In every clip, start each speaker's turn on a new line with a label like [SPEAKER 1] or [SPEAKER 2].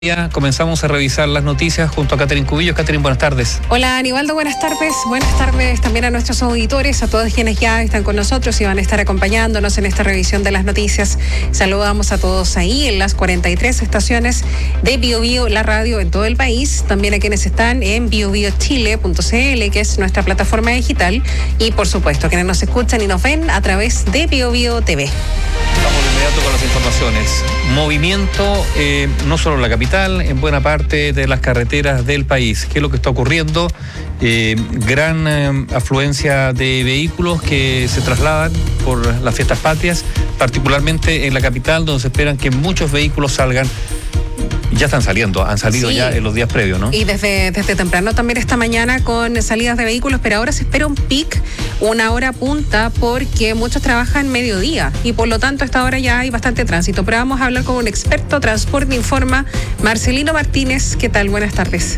[SPEAKER 1] Comenzamos a revisar las noticias junto a Catherine Cubillos. Catherine, buenas tardes.
[SPEAKER 2] Hola, Aníbaldo, buenas tardes. Buenas tardes también a nuestros auditores, a todos quienes ya están con nosotros y van a estar acompañándonos en esta revisión de las noticias. Saludamos a todos ahí en las 43 estaciones de BioBio, la radio en todo el país. También a quienes están en biobiochile.cl, que es nuestra plataforma digital. Y, por supuesto, a quienes nos escuchan y nos ven a través de BioBio TV.
[SPEAKER 1] Vamos de inmediato con las informaciones. Movimiento, no solo en la capital, en buena parte de las carreteras del país. ¿Qué es lo que está ocurriendo? Gran afluencia de vehículos que se trasladan por las fiestas patrias, particularmente en la capital, donde se esperan que muchos vehículos salgan. Ya están saliendo, han salido sí, ya en los días previos, ¿no?
[SPEAKER 2] Y desde temprano también esta mañana con salidas de vehículos, pero ahora se espera un pic, una hora punta, porque muchos trabajan mediodía y por lo tanto a esta hora ya hay bastante tránsito. Pero vamos a hablar con un experto, Transporte Informa, Marcelino Martínez. ¿Qué tal? Buenas tardes.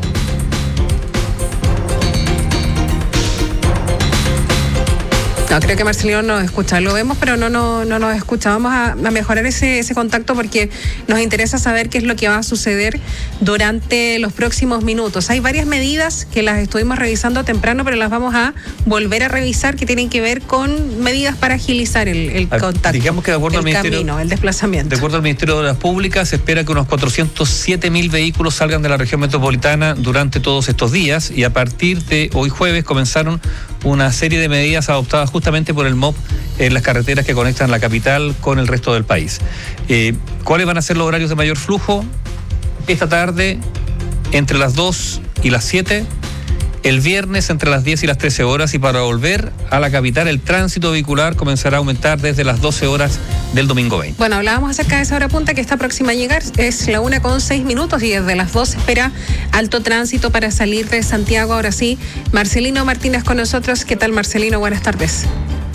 [SPEAKER 2] No, creo que Marcelino nos escucha. Lo vemos, pero no nos escucha. Vamos a mejorar ese contacto porque nos interesa saber qué es lo que va a suceder durante los próximos minutos. Hay varias medidas que las estuvimos revisando temprano, pero las vamos a volver a revisar, que tienen que ver con medidas para agilizar el contacto. Digamos que de acuerdo al Ministerio, camino, el desplazamiento.
[SPEAKER 1] De acuerdo al Ministerio de Obras Públicas, se espera que unos 407.000 vehículos salgan de la región metropolitana durante todos estos días, y a partir de hoy jueves comenzaron una serie de medidas adoptadas justamente por el MOP en las carreteras que conectan la capital con el resto del país. ¿Cuáles van a ser los horarios de mayor flujo? Esta tarde, entre las 2 y las 7, el viernes entre las 10 y las 13 horas, y para volver a la capital el tránsito vehicular comenzará a aumentar desde las 12 horas del domingo 20.
[SPEAKER 2] Bueno, hablábamos acerca de esa hora punta que está próxima a llegar, es la 1:06 y desde las 2 espera alto tránsito para salir de Santiago. Ahora sí, Marcelino Martínez con nosotros. ¿Qué tal, Marcelino? Buenas tardes.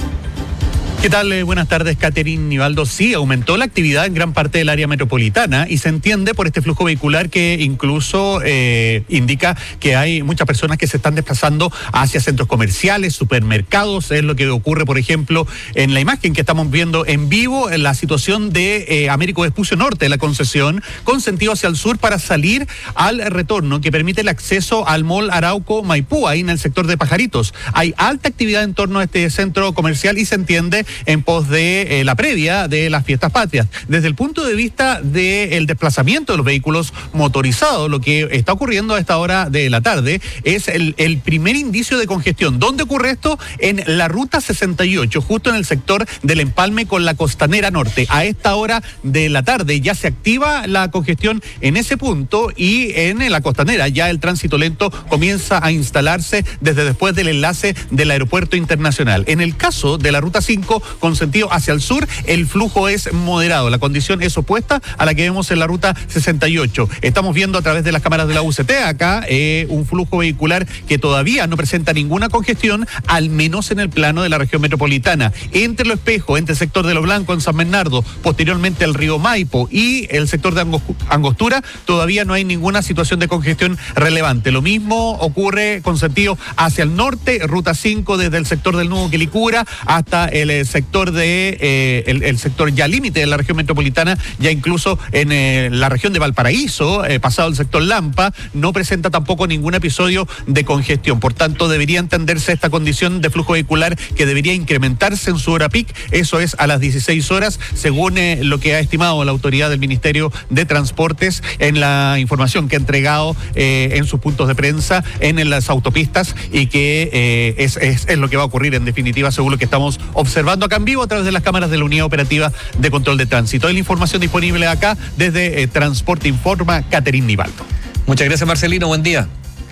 [SPEAKER 3] ¿Qué tal? Buenas tardes, Catherine, Nivaldo. Sí, aumentó la actividad en gran parte del área metropolitana y se entiende por este flujo vehicular que incluso indica que hay muchas personas que se están desplazando hacia centros comerciales, supermercados. Es lo que ocurre, por ejemplo, en la imagen que estamos viendo en vivo, en la situación de Américo Vespucio Norte, de la concesión, con sentido hacia el sur para salir al retorno, que permite el acceso al Mall Arauco Maipú, ahí en el sector de Pajaritos. Hay alta actividad en torno a este centro comercial y se entiende en pos de la previa de las fiestas patrias. Desde el punto de vista del desplazamiento de los vehículos motorizados, lo que está ocurriendo a esta hora de la tarde es el primer indicio de congestión. ¿Dónde ocurre esto? En la ruta 68, justo en el sector del empalme con la Costanera Norte. A esta hora de la tarde ya se activa la congestión en ese punto, y en la Costanera ya el tránsito lento comienza a instalarse desde después del enlace del Aeropuerto Internacional. En el caso de la ruta 5, con sentido hacia el sur, el flujo es moderado. La condición es opuesta a la que vemos en la ruta 68. Estamos viendo a través de las cámaras de la UCT acá un flujo vehicular que todavía no presenta ninguna congestión, al menos en el plano de la región metropolitana. Entre Lo Espejo, entre el sector de Lo Blanco en San Bernardo, posteriormente el río Maipo y el sector de Angostura, todavía no hay ninguna situación de congestión relevante. Lo mismo ocurre con sentido hacia el norte, ruta 5, desde el sector del Nudo Quilicura hasta el sector de el sector ya límite de la región metropolitana, ya incluso en la región de Valparaíso, pasado el sector Lampa, no presenta tampoco ningún episodio de congestión. Por tanto, debería entenderse esta condición de flujo vehicular que debería incrementarse en su hora peak. Eso es a las 16 horas, según lo que ha estimado la autoridad del Ministerio de Transportes en la información que ha entregado en sus puntos de prensa en las autopistas, y que es lo que va a ocurrir en definitiva, según lo que estamos observando acá en vivo a través de las cámaras de la Unidad Operativa de Control de Tránsito. Hay la información disponible acá desde Transporte Informa, Catherine Nivaldo.
[SPEAKER 1] Muchas gracias, Marcelino. Buen día.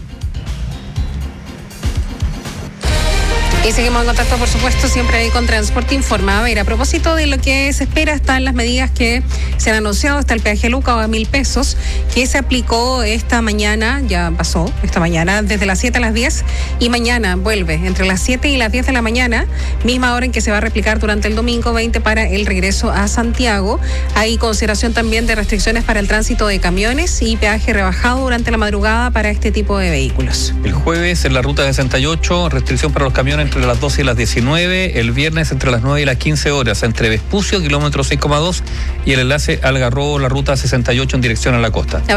[SPEAKER 2] Y seguimos en contacto, por supuesto, siempre ahí con Transporte Informa. A ver, a propósito de lo que se espera, están las medidas que se han anunciado. Está el peaje Luca a 1.000 pesos, que se aplicó esta mañana, ya pasó esta mañana, desde las 7 a las 10, y mañana vuelve entre las 7 y las 10 de la mañana, misma hora en que se va a replicar durante el domingo 20 para el regreso a Santiago. Hay consideración también de restricciones para el tránsito de camiones y peaje rebajado durante la madrugada para este tipo de vehículos.
[SPEAKER 1] El jueves en la ruta 68, restricción para los camiones entre entre las 12 y las 19, el viernes entre las 9 y las 15 horas, entre Vespucio, kilómetro 6,2, y el enlace Algarrobo, la ruta 68 en dirección a la costa.